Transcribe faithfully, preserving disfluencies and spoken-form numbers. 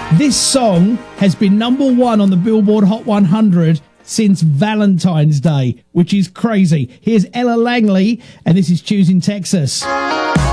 This song has been number one on the Billboard Hot one hundred since Valentine's Day, which is crazy. Here's Ella Langley, and this is Choosing Texas.